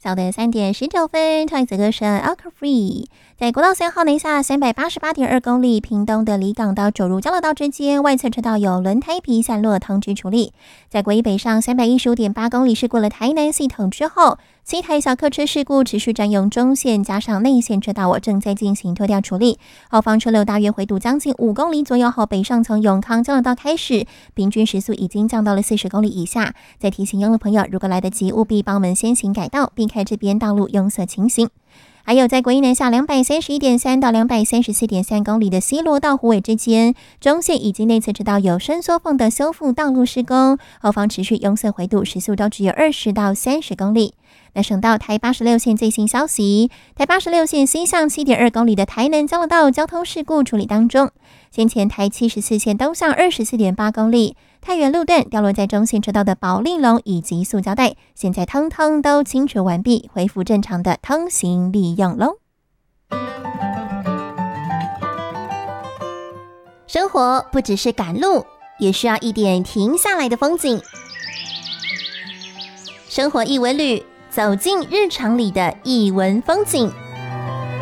早的3点19分，唱一则歌声 Alka Free。在国道3号南下388.2公里，屏东的离港到九如交流道之间，外侧车道有轮胎皮散落通知处理。在国一北上315.8公里，是过了台南系统之后，7台小客车事故持续占用中线，加上内线车道，我正在进行拖吊处理。后方车流大约回堵将近5公里左右后，北上从永康交流道开始，平均时速已经降到了40公里以下。再提醒用路朋友，如果来得及，务必帮我们先行改道，避开这边道路拥塞情形。还有在国一南下231.3到234.3公里的西螺到虎尾之间，中线以及内侧车道有伸缩缝的修复道路施工，后方持续拥塞回堵，时速都只有20到30公里。那省道台86线最新消息，台86线西向7.2公里的台南交流道交通事故处理当中，先前台74线东向24.8公里，太原路段掉落在中线车道的保利龙以及塑胶袋，现在通通都清除完毕，恢复正常的通行利用喽。生活不只是赶路，也需要一点停下来的风景。生活艺文旅，走进日常里的艺文风景。